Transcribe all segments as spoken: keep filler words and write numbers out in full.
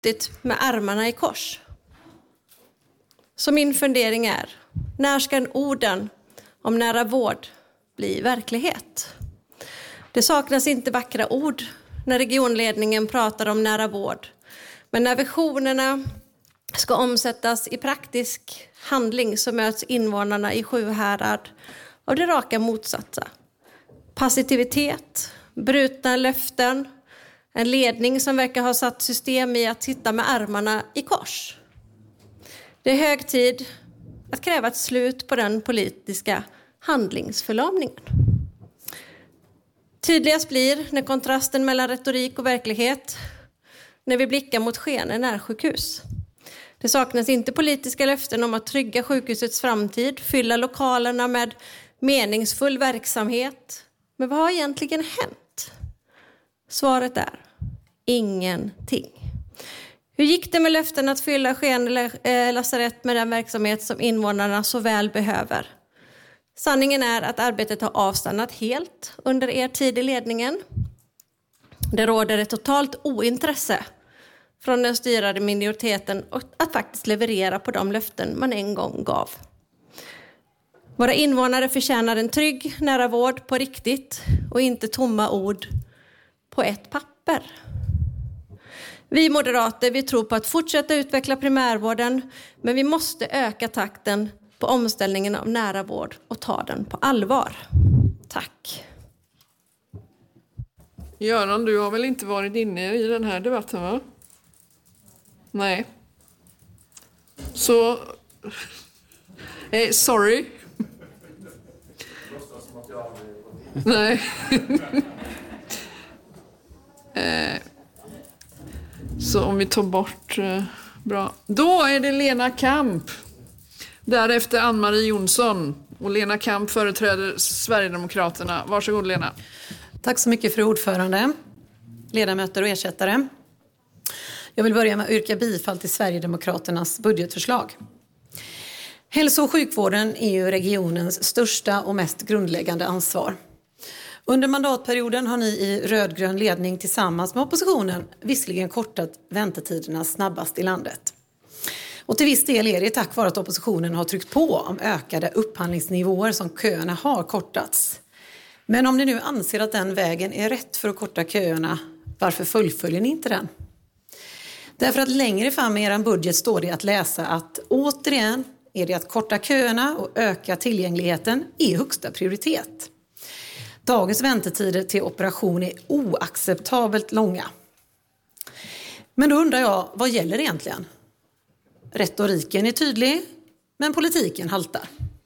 suttit med armarna i kors. Så min fundering är, när ska orden om nära vård bli verklighet? Det saknas inte vackra ord när regionledningen pratar om nära vård. Men när visionerna ska omsättas i praktisk handling så möts invånarna i Sjuhärad av det raka motsatsa. Passivitet, brutna löften, en ledning som verkar ha satt system i att sitta med armarna i kors. Det är hög tid att kräva ett slut på den politiska handlingsförlamningen. Tydligast blir när kontrasten mellan retorik och verklighet när vi blickar mot Skene närsjukhus. Det saknas inte politiska löften om att trygga sjukhusets framtid, fylla lokalerna med meningsfull verksamhet. Men vad har egentligen hänt? Svaret är ingenting. Hur gick det med löften att fylla Skene lasarett med den verksamhet som invånarna så väl behöver? Sanningen är att arbetet har avstannat helt under er tid i ledningen. Det råder ett totalt ointresse från den styrande minoriteten att faktiskt leverera på de löften man en gång gav. Våra invånare förtjänar en trygg nära vård på riktigt och inte tomma ord på ett papper. Vi moderater vi tror på att fortsätta utveckla primärvården, men vi måste öka takten på omställningen av nära vård och ta den på allvar. Tack. Göran, du har väl inte varit inne i den här debatten, va? Nej. Så... Eh, sorry. Nej. eh, så om vi tar bort... Eh, bra. Då är det Lena Kamp. Därefter Ann-Marie Jonsson. Och Lena Kamp företräder Sverigedemokraterna. Varsågod, Lena. Tack så mycket för ordförande, ledamöter och ersättare. Jag vill börja med att yrka bifall till Sverigedemokraternas budgetförslag. Hälso- och sjukvården är ju regionens största och mest grundläggande ansvar. Under mandatperioden har ni i rödgrön ledning tillsammans med oppositionen visserligen kortat väntetiderna snabbast i landet. Och till viss del är det tack vare att oppositionen har tryckt på om ökade upphandlingsnivåer som köerna har kortats. Men om ni nu anser att den vägen är rätt för att korta köerna, varför fullföljer ni inte den? Därför att längre fram i er budget står det att läsa att återigen är det att korta köerna och öka tillgängligheten i högsta prioritet. Dagens väntetider till operation är oacceptabelt långa. Men då undrar jag, vad gäller egentligen? Retoriken är tydlig, men politiken haltar.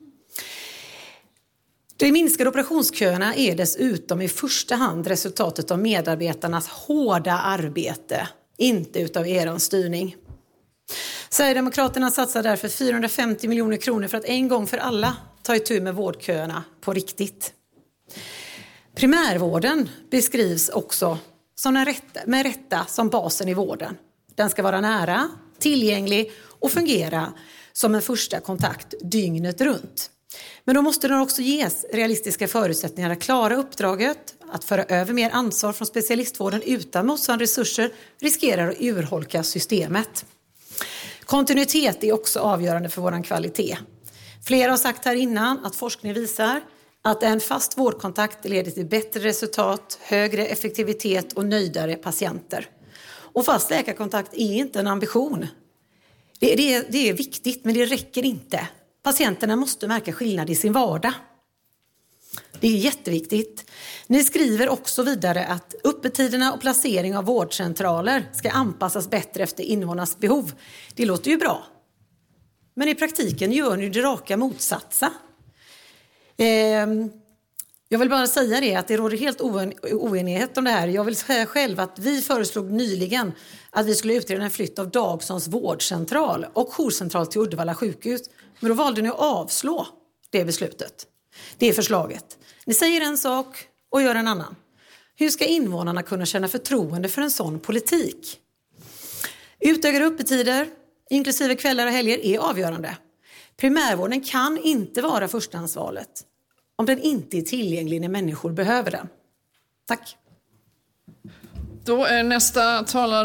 De minskade operationsköerna är dessutom i första hand resultatet av medarbetarnas hårda arbete, inte utav er styrning. Sverigedemokraterna satsar därför fyrahundrafemtio miljoner kronor för att en gång för alla ta itu med vårdköerna på riktigt. Primärvården beskrivs också som en rätta, med rätta som basen i vården. Den ska vara nära, tillgänglig och fungera som en första kontakt dygnet runt. Men då måste den också ges realistiska förutsättningar att klara uppdraget. Att föra över mer ansvar från specialistvården utan motsvarande resurser riskerar att urholka systemet. Kontinuitet är också avgörande för vår kvalitet. Flera har sagt här innan att forskning visar att en fast vårdkontakt leder till bättre resultat, högre effektivitet och nöjdare patienter. Och fast läkarkontakt är inte en ambition. Det, det, det är viktigt, men det räcker inte. Patienterna måste märka skillnad i sin vardag. Det är jätteviktigt. Ni skriver också vidare att öppettiderna och placering av vårdcentraler ska anpassas bättre efter invånarnas behov. Det låter ju bra. Men i praktiken gör ni det raka motsatsa. Eh, jag vill bara säga det att det råder helt oenighet om det här. Jag vill säga själv att vi föreslog nyligen att vi skulle utreda en flytt av Dagsons vårdcentral och jourcentral till Uddevalla sjukhus. Men då valde ni att avslå det beslutet. Det är förslaget. Ni säger en sak och gör en annan. Hur ska invånarna kunna känna förtroende för en sån politik? Utökade öppettider, inklusive kvällar och helger, är avgörande. Primärvården kan inte vara förstahandsvalet om den inte är tillgänglig när människor behöver den. Tack. Då är nästa talare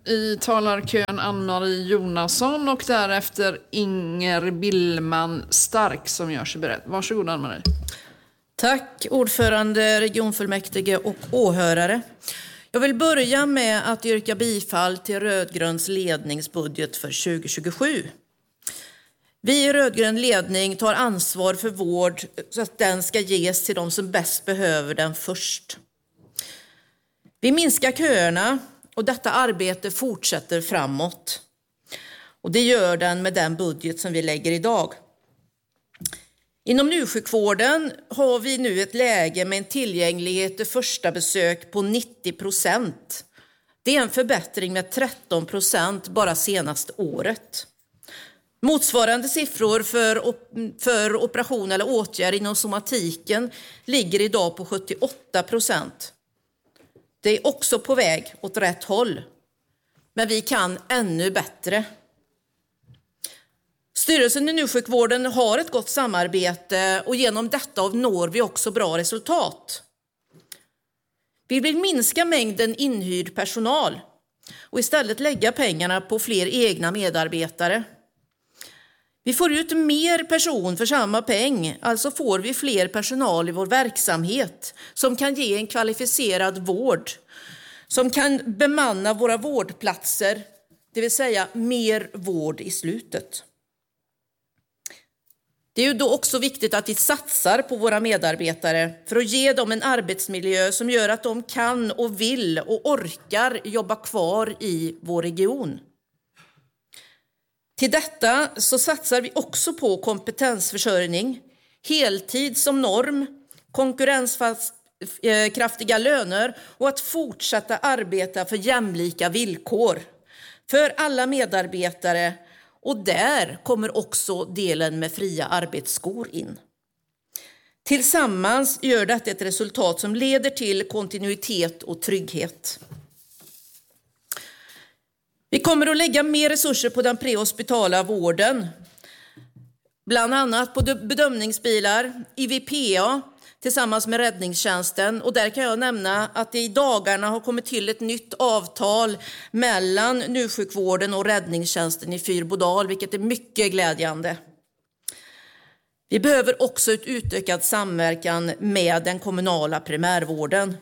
i talarkön Ann-Marie Jonasson och därefter Inger Billman Stark som gör sig beredd. Varsågod Ann-Marie. Tack ordförande, regionfullmäktige och åhörare. Jag vill börja med att yrka bifall till rödgröns ledningsbudget för tjugo tjugosju. Vi i rödgrön ledning tar ansvar för vård så att den ska ges till de som bäst behöver den först. Vi minskar köerna och detta arbete fortsätter framåt. Och det gör den med den budget som vi lägger idag. Inom njursjukvården har vi nu ett läge med en tillgänglighet till första besök på nittio procent. Det är en förbättring med tretton procent bara senaste året. Motsvarande siffror för, för operation eller åtgärd inom somatiken ligger idag på sjuttioåtta procent. Det är också på väg åt rätt håll. Men vi kan ännu bättre. Styrelsen i njursjukvården har ett gott samarbete och genom detta når vi också bra resultat. Vi vill minska mängden inhyrd personal och istället lägga pengarna på fler egna medarbetare. Vi får ut mer person för samma peng, alltså får vi fler personal i vår verksamhet som kan ge en kvalificerad vård, som kan bemanna våra vårdplatser, det vill säga mer vård i slutet. Det är ju då också viktigt att vi satsar på våra medarbetare för att ge dem en arbetsmiljö som gör att de kan och vill och orkar jobba kvar i vår region. Till detta så satsar vi också på kompetensförsörjning, heltid som norm, konkurrenskraftiga löner och att fortsätta arbeta för jämlika villkor för alla medarbetare. Och där kommer också delen med fria arbetsskor in. Tillsammans gör detta ett resultat som leder till kontinuitet och trygghet. Vi kommer att lägga mer resurser på den prehospitala vården. Bland annat på bedömningsbilar, I V P A tillsammans med räddningstjänsten. Och där kan jag nämna att det i dagarna har kommit till ett nytt avtal mellan njursjukvården och räddningstjänsten i Fyrbodal, vilket är mycket glädjande. Vi behöver också ett utökad samverkan med den kommunala primärvården.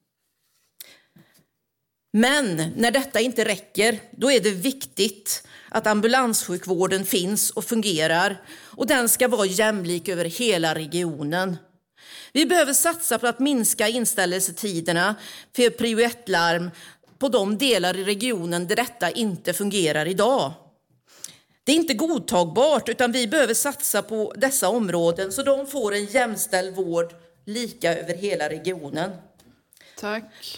Men när detta inte räcker, då är det viktigt att ambulanssjukvården finns och fungerar och den ska vara jämlik över hela regionen. Vi behöver satsa på att minska inställelsetiderna för prio ett-larm på de delar i regionen där detta inte fungerar idag. Det är inte godtagbart utan vi behöver satsa på dessa områden så de får en jämställd vård lika över hela regionen. Tack.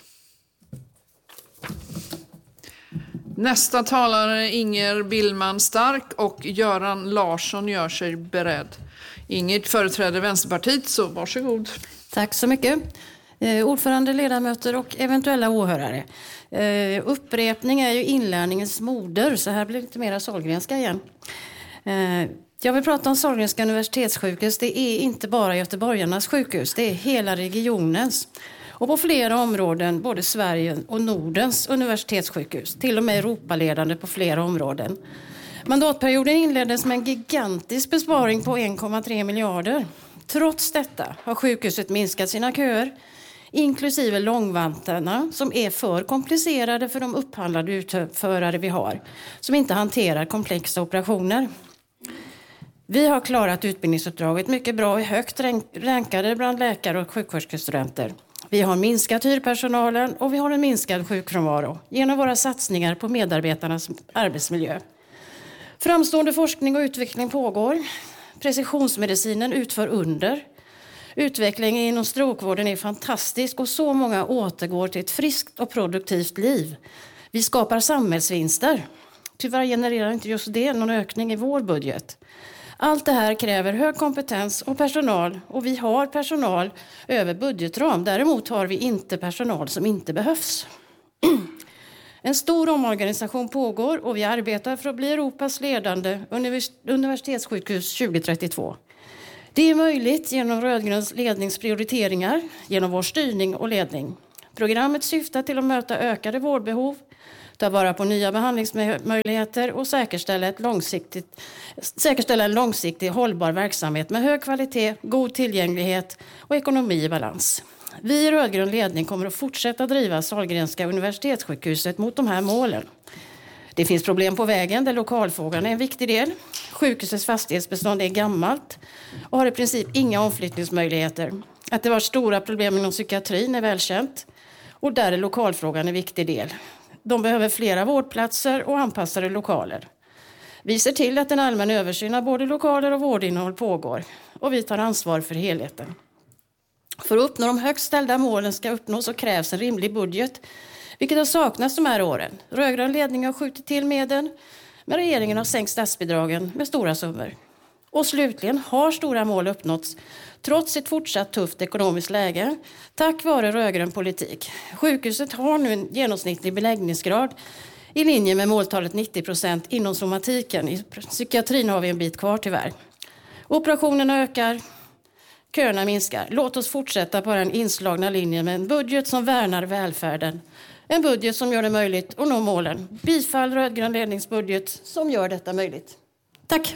Nästa talare Inger Billman Stark och Göran Larsson gör sig beredd. Inger företräder Vänsterpartiet, så varsågod. Tack så mycket. Eh, ordförande, ledamöter och eventuella åhörare. Eh, upprepning är ju inlärningens moder, så här blir det lite mer Sahlgrenska igen. Eh, jag vill prata om Sahlgrenska universitetssjukhus. Det är inte bara göteborgarnas sjukhus, det är hela regionens. Och på flera områden, både Sverige och Nordens universitetssjukhus, till och med Europaledande på flera områden. Mandatperioden inleddes med en gigantisk besparing på en komma tre miljarder. Trots detta har sjukhuset minskat sina köer, inklusive långvantarna som är för komplicerade för de upphandlade utförare vi har, som inte hanterar komplexa operationer. Vi har klarat utbildningsuppdraget mycket bra och är högt rankade bland läkare och sjuksköterskestudenter. Vi har minskat hyrpersonalen och vi har en minskad sjukfrånvaro genom våra satsningar på medarbetarnas arbetsmiljö. Framstående forskning och utveckling pågår. Precisionsmedicinen utför under. Utvecklingen inom strokvården är fantastisk och så många återgår till ett friskt och produktivt liv. Vi skapar samhällsvinster. Tyvärr genererar inte just det någon ökning i vår budget. Allt det här kräver hög kompetens och personal och vi har personal över budgetram. Däremot har vi inte personal som inte behövs. En stor omorganisation pågår och vi arbetar för att bli Europas ledande univers- universitetssjukhus tjugo trettiotvå. Det är möjligt genom rödgröns ledningsprioriteringar, genom vår styrning och ledning. Programmet syftar till att möta ökade vårdbehov, ta vara på nya behandlingsmöjligheter och säkerställa, ett långsiktigt, säkerställa en långsiktig hållbar verksamhet med hög kvalitet, god tillgänglighet och ekonomi i balans. Vi i rödgrön ledning kommer att fortsätta driva Sahlgrenska universitetssjukhuset mot de här målen. Det finns problem på vägen där lokalfrågan är en viktig del. Sjukhusets fastighetsbestånd är gammalt och har i princip inga omflyttningsmöjligheter. Att det var stora problem inom psykiatrin är välkänt och där är lokalfrågan en viktig del. De behöver flera vårdplatser och anpassade lokaler. Vi ser till att en allmän översyn av både lokaler och vårdinnehåll pågår och vi tar ansvar för helheten. För att uppnå de högst ställda målen ska uppnås så krävs en rimlig budget, vilket har saknats de här åren. Rödgrön ledning har skjutit till medel, men regeringen har sänkt statsbidragen med stora summor. Och slutligen har stora mål uppnåtts trots ett fortsatt tufft ekonomiskt läge tack vare rödgrön politik. Sjukhuset har nu en genomsnittlig beläggningsgrad i linje med måltalet nittio procent inom somatiken. I psykiatrin har vi en bit kvar tyvärr. Operationerna ökar, köerna minskar. Låt oss fortsätta på den inslagna linjen med en budget som värnar välfärden. En budget som gör det möjligt att nå målen. Bifall rödgrön ledningsbudget som gör detta möjligt. Tack!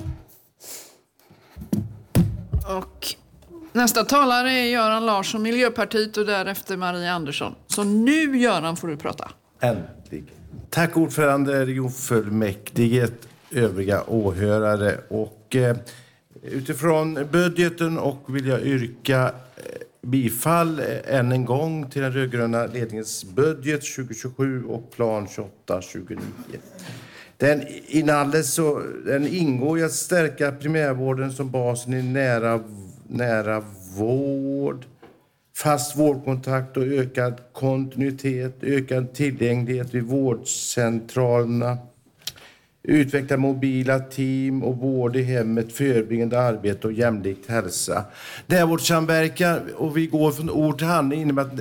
Och nästa talare är Göran Larsson, Miljöpartiet, och därefter Maria Andersson. Så nu, Göran, får du prata. Äntligen. Tack ordförande, regionfullmäktige, övriga åhörare. Och eh, utifrån budgeten och vill jag yrka eh, bifall eh, än en gång till den rödgröna ledningens budget tjugo tjugosju och plan tjugoåtta tjugonio. Den, inalles så, den ingår i att stärka primärvården som basen i nära, nära vård, fast vårdkontakt och ökad kontinuitet, ökad tillgänglighet vid vårdcentralerna, utveckla mobila team och vård i hemmet, förebyggande arbete och jämlikt hälsa. Närvårdssamverkan, och vi går från ord till handling, innebär att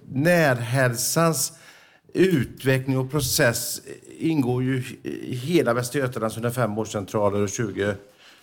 närhälsans utveckling och process ingår ju i hela Västra Götalands hundrafem vårdcentraler och tjugo,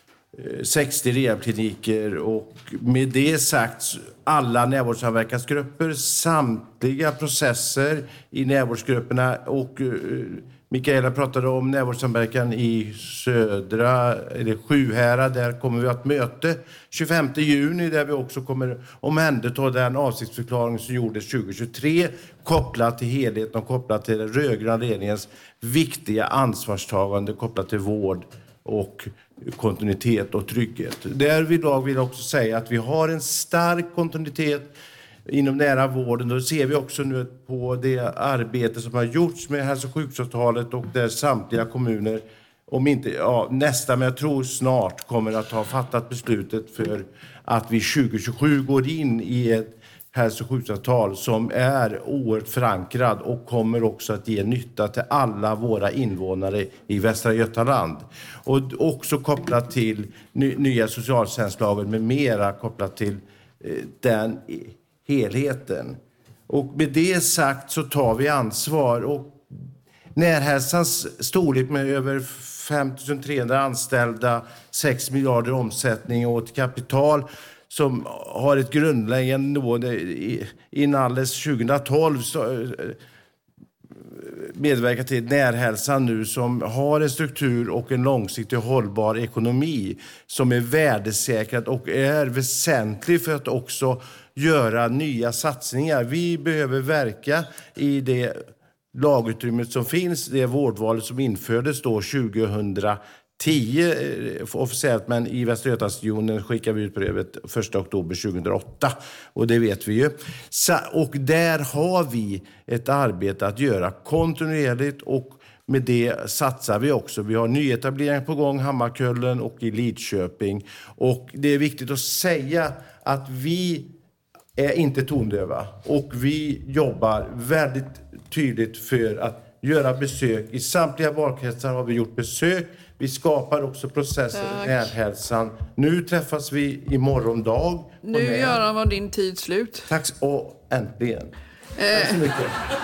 sextio rehabkliniker, och med det sagt alla närvårdssamverkansgrupper, samtliga processer i närvårdsgrupperna, och Mikaela pratade om närvårdssamverkan i södra, eller Sjuhärad. Där kommer vi att möte tjugofemte juni där vi också kommer omhänderta den avsiktsförklaring som gjordes tjugo tjugotre kopplat till helheten och kopplat till den rödgröna ledningens viktiga ansvarstagande kopplat till vård och kontinuitet och trygghet. Därvidlag vill jag också säga att vi har en stark kontinuitet inom nära vården. Då ser vi också nu på det arbete som har gjorts med hälso- och sjukvårdsavtalet, och där samtliga kommuner, om inte ja, nästa, men jag tror snart, kommer att ha fattat beslutet för att vi tjugo tjugosju går in i ett hälso- och sjukvårdsavtal som är oerhört förankrad och kommer också att ge nytta till alla våra invånare i Västra Götaland. Och också kopplat till ny, nya socialtjänstlagen med mera kopplat till eh, den helheten. Och med det sagt så tar vi ansvar, och närhälsans storlek med över fem tusen trehundra anställda, sex miljarder omsättning och ett kapital som har ett grundläggande nivå inalles tjugohundratolv så medverkar till närhälsan nu, som har en struktur och en långsiktig hållbar ekonomi som är värdesäkrad och är väsentlig för att också göra nya satsningar. Vi behöver verka i det lagutrymmet som finns, det vårdvalet som infördes då tjugohundratio officiellt, men i Västra Götalandsregionen skickar vi ut brevet första oktober tjugohundraåtta, och det vet vi ju. Och där har vi ett arbete att göra kontinuerligt, och med det satsar vi också. Vi har nyetableringar på gång, Hammarkullen och i Lidköping, och det är viktigt att säga att vi är inte tondöva, och vi jobbar väldigt tydligt för att göra besök. I samtliga valkretsar har vi gjort besök. Vi skapar också processer i närhälsan. Nu träffas vi i morgondag. Nu Göran var din tid slut. Tack, och äntligen. Eh. Tack så mycket.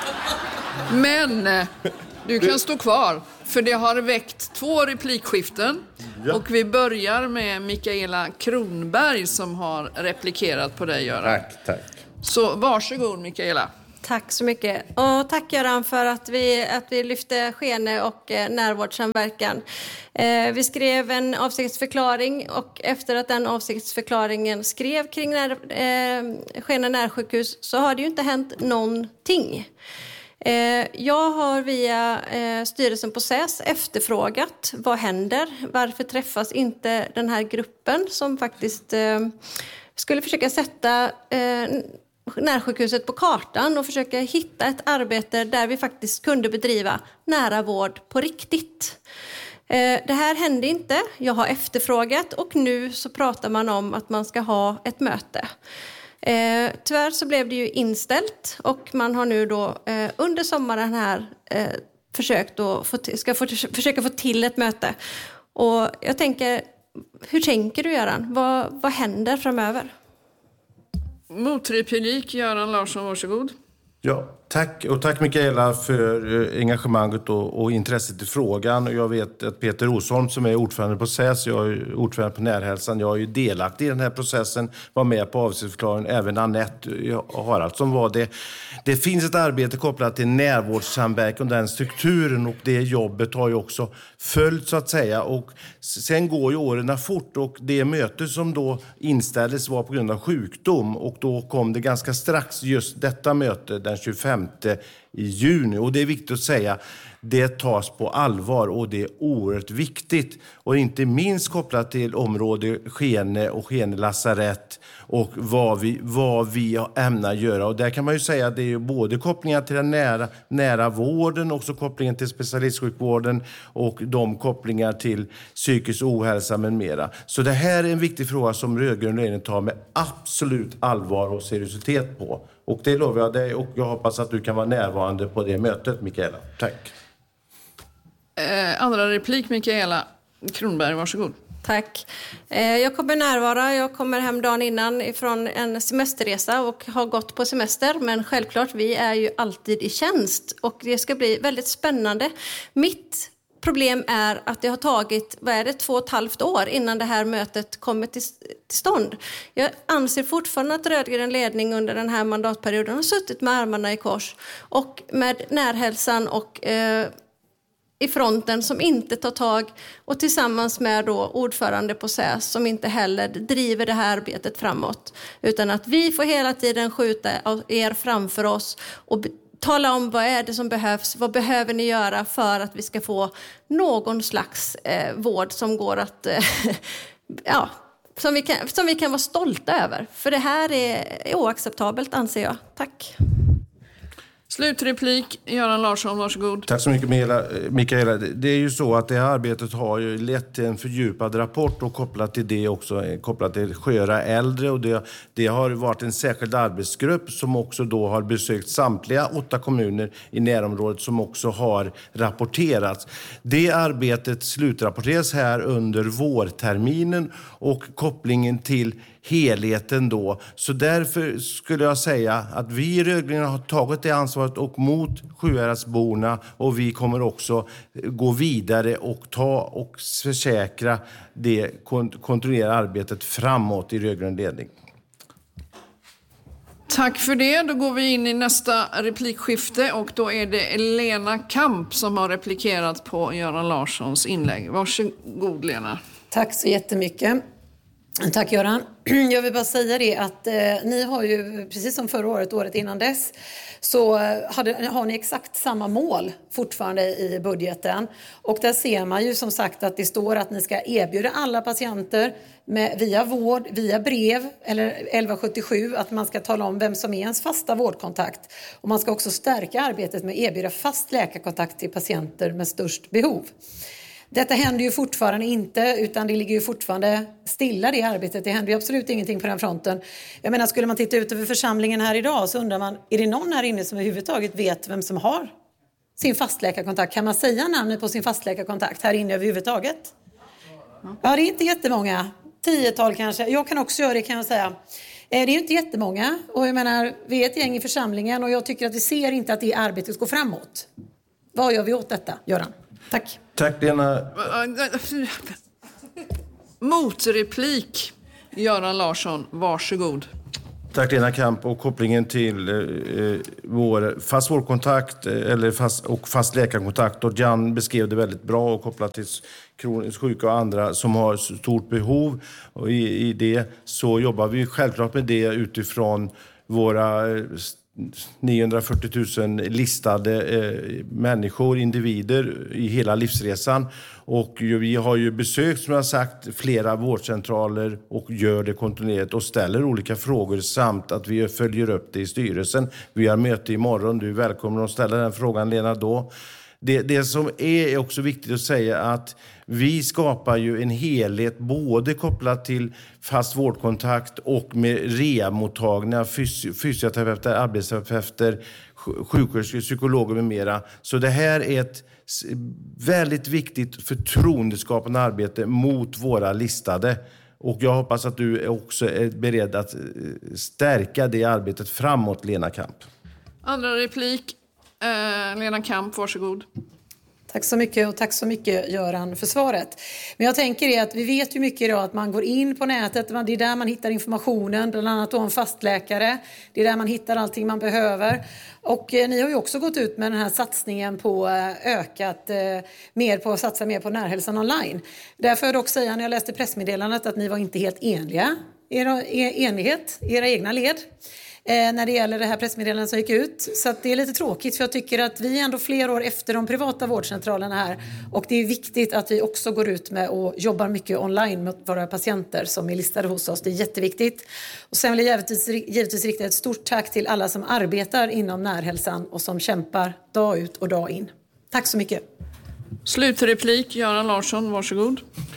Men du kan stå kvar, för det har väckt två replikskiften. Ja. Och vi börjar med Mikaela Kronberg som har replikerat på dig, Göran. Tack, tack. Så varsågod, Mikaela. Tack så mycket. Och tack Göran för att vi, att vi lyfte Skene och eh, närvårdssamverkan. Eh, vi skrev en avsiktsförklaring och efter att den avsiktsförklaringen skrev kring när, eh, Skene närsjukhus så har det ju inte hänt någonting. Eh, jag har via eh, styrelsen på S ä s efterfrågat vad händer, varför träffas inte den här gruppen som faktiskt eh, skulle försöka sätta eh, närsjukhuset på kartan och försöka hitta ett arbete där vi faktiskt kunde bedriva nära vård på riktigt. Eh, det här hände inte, jag har efterfrågat och nu så pratar man om att man ska ha ett möte. Eh, tyvärr så blev det ju inställt och man har nu då eh, under sommaren här eh, försökt att få t- ska få t- försöka få till ett möte. Och jag tänker, hur tänker du Göran? Vad, vad händer framöver? Motreplik, Göran Larsson, varsågod. Ja, tack. Och tack Mikaela för engagemanget och, och intresset i frågan. Och jag vet att Peter Rosholm som är ordförande på S ä s, jag är ordförande på Närhälsan, jag är ju delaktig i den här processen, var med på avsiktsförklaringen, även Anette Haraldsson var det. Det finns ett arbete kopplat till närvårdssamverkan och den strukturen och det jobbet har ju också följt så att säga. Och sen går ju åren fort och det möte som då inställdes var på grund av sjukdom och då kom det ganska strax just detta möte den tjugofemte juni och det är viktigt att säga det tas på allvar och det är oerhört viktigt och inte minst kopplat till område Skene och Skene lasarett och vad vi, vad vi ämnar göra och där kan man ju säga att det är ju både kopplingar till den nära, nära vården och också kopplingen till specialistsjukvården och de kopplingar till psykisk ohälsa med mera. Så det här är en viktig fråga som rödgrön regering tar med absolut allvar och seriositet på. Och det lovar jag dig och jag hoppas att du kan vara närvarande på det mötet, Mikaela. Tack. Eh, andra replik, Mikaela Kronberg, varsågod. Tack. Eh, jag kommer närvara. Jag kommer hem dagen innan ifrån en semesterresa och har gått på semester. Men självklart, vi är ju alltid i tjänst och det ska bli väldigt spännande. Mitt problem är att det har tagit, vad är det, två och ett halvt år innan det här mötet kommer till, till stånd. Jag anser fortfarande att rödgrön ledning under den här mandatperioden har suttit med armarna i kors och med Närhälsan och eh, i fronten som inte tar tag och tillsammans med då ordförande på S ä s som inte heller driver det här arbetet framåt. Utan att vi får hela tiden skjuta er framför oss och tala om vad är det som behövs, vad behöver ni göra för att vi ska få någon slags eh, vård som går att, eh, ja, som vi, kan, som vi kan vara stolta över. För det här är, är oacceptabelt anser jag. Tack. Slutreplik, Göran Larsson, varsågod. Tack så mycket Mikaela. Det är ju så att det här arbetet har ju lett till en fördjupad rapport och kopplat till det också, kopplat till sköra äldre och det, det har varit en särskild arbetsgrupp som också då har besökt samtliga åtta kommuner i närområdet som också har rapporterats. Det arbetet slutrapporteras här under vårterminen och kopplingen till helheten då. Så därför skulle jag säga att vi i rödgröna har tagit det ansvaret och mot Sjuhäradsborna och vi kommer också gå vidare och ta och försäkra det kontrollera arbetet framåt i rödgrön ledning. Tack för det. Då går vi in i nästa replikskifte och då är det Lena Kamp som har replikerat på Göran Larssons inlägg. Varsågod Lena. Tack så jättemycket. Tack Göran. Jag vill bara säga det att eh, ni har ju, precis som förra året, året innan dess, så hade, har ni exakt samma mål fortfarande i budgeten. Och där ser man ju som sagt att det står att ni ska erbjuda alla patienter med, via vård, via brev eller elva sjuttiosju att man ska tala om vem som är ens fasta vårdkontakt. Och man ska också stärka arbetet med att erbjuda fast läkarkontakt till patienter med störst behov. Detta händer ju fortfarande inte, utan det ligger ju fortfarande stilla det arbetet. Det händer ju absolut ingenting på den fronten. Jag menar, skulle man titta ut över församlingen här idag så undrar man, är det någon här inne som överhuvudtaget vet vem som har sin fastläkarkontakt? Kan man säga namnet på sin fastläkarkontakt här inne överhuvudtaget? Ja, det är inte jättemånga. Tiotal kanske. Jag kan också göra det, kan jag säga. Det är ju inte jättemånga. Och jag menar, vi är ett gäng i församlingen och jag tycker att vi ser inte att det arbetet går framåt. Vad gör vi åt detta, Göran? Tack. Tack Lena. Motreplik, Göran Larsson, varsågod. Tack Lena Kamp, och kopplingen till eh, vår fast vårdkontakt eh, eller fast, och fast läkarkontakt. Och Jan beskrev det väldigt bra och kopplat till kroniskt sjuka och andra som har stort behov. Och i, i det så jobbar vi självklart med det utifrån våra eh, niohundrafyrtio tusen listade eh, människor, individer i hela livsresan. Och vi har ju besökt, som jag sagt, flera vårdcentraler och gör det kontinuerligt och ställer olika frågor samt att vi följer upp det i styrelsen. Vi har möte imorgon, du är välkommen att ställa den frågan, Lena, då. Det, det som är också viktigt att säga att vi skapar ju en helhet både kopplat till fast vårdkontakt och med rehabmottagningar, fys- fysioterapeuter, arbetsterapeuter, sjuksköterskor, psykologer med mera. Så det här är ett väldigt viktigt förtroendeskapande arbete mot våra listade. Och jag hoppas att du också är beredd att stärka det arbetet framåt, Lena Kamp. Andra replik. Eh, Lena Kamp, varsågod. Tack så mycket, och tack så mycket Göran för svaret. Men jag tänker är att vi vet ju mycket idag att man går in på nätet, det är där man hittar informationen, bland annat då en fastläkare. Det är där man hittar allting man behöver. Och eh, ni har ju också gått ut med den här satsningen på eh, ökat, eh, mer på att satsa mer på närhälsan online. Därför får jag dock säga när jag läste pressmeddelandet att ni var inte helt eniga, era, er, enighet, era egna led. Eh, när det gäller det här pressmeddelandet som gick ut. Så att det är lite tråkigt, för jag tycker att vi är ändå flera år efter de privata vårdcentralerna här. Och det är viktigt att vi också går ut med och jobbar mycket online med våra patienter som är listade hos oss. Det är jätteviktigt. Och sen vill jag givetvis, givetvis rikta ett stort tack till alla som arbetar inom närhälsan och som kämpar dag ut och dag in. Tack så mycket. Slutreplik, Göran Larsson, varsågod.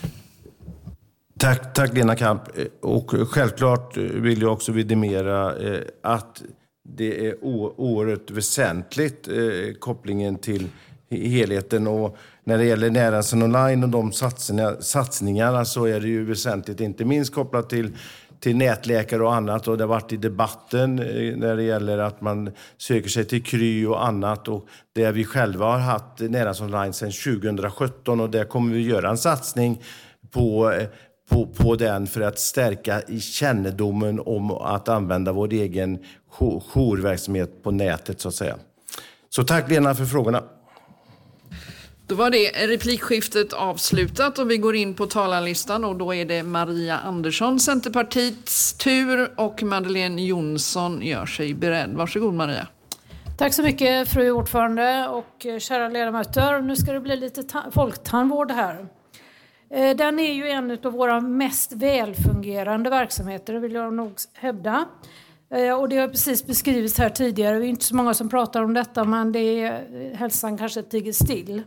Tack, tack Lena Kamp. Och självklart vill jag också vidimera att det är oerhört väsentligt, kopplingen till helheten. Och när det gäller närhälsan online och de satsningar, satsningarna så är det ju väsentligt, inte minst kopplat till, till nätläkare och annat. Och det har varit i debatten när det gäller att man söker sig till Kry och annat. Och där vi själva har haft närhälsan online sedan tjugohundrasjutton, och där kommer vi göra en satsning på På, på den för att stärka i kännedomen om att använda vår egen jourverksamhet på nätet, så att säga. Så tack Lena för frågorna. Då var det replikskiftet avslutat och vi går in på talarlistan, och då är det Maria Andersson, Centerpartiets tur, och Madeleine Jonsson gör sig beredd. Varsågod Maria. Tack så mycket fru ordförande och kära ledamöter. Nu ska det bli lite ta- folktandvård här. Den är ju en av våra mest välfungerande verksamheter, vill jag nog hävda. Och det har precis beskrivits här tidigare. Det är inte så många som pratar om detta, men det är, hälsan kanske tiger still.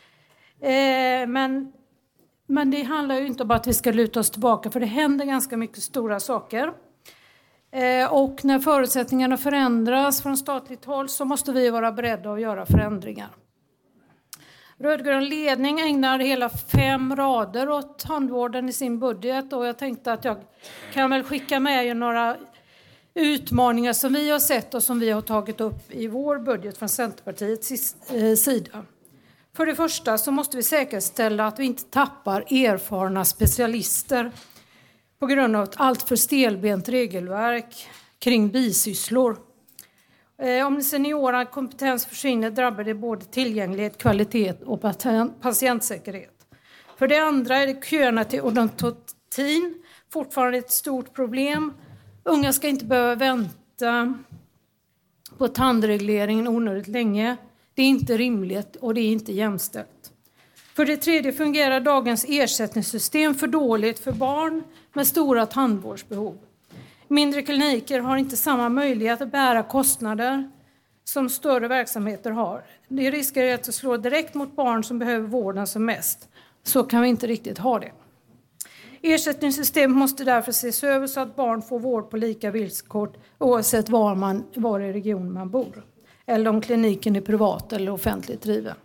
Men, men det handlar ju inte om att vi ska luta oss tillbaka, för det händer ganska mycket stora saker. Och när förutsättningarna förändras från statligt håll så måste vi vara beredda att göra förändringar. Rödgrön ledning ägnar hela fem rader åt tandvården i sin budget, och jag tänkte att jag kan väl skicka med er några utmaningar som vi har sett och som vi har tagit upp i vår budget från Centerpartiets sida. För det första så måste vi säkerställa att vi inte tappar erfarna specialister på grund av ett alltför stelbent regelverk kring bisysslor. Om seniora kompetens försvinner drabbar det både tillgänglighet, kvalitet och patientsäkerhet. För det andra är det köerna till odontotin fortfarande ett stort problem. Unga ska inte behöva vänta på tandregleringen onödigt länge. Det är inte rimligt och det är inte jämställt. För det tredje fungerar dagens ersättningssystem för dåligt för barn med stora tandvårdsbehov. Mindre kliniker har inte samma möjlighet att bära kostnader som större verksamheter har. Det riskerar att slå direkt mot barn som behöver vården som mest. Så kan vi inte riktigt ha det. Ersättningssystemet måste därför ses över så att barn får vård på lika villkor oavsett var, man, var i regionen man bor. Eller om kliniken är privat eller offentligt driven.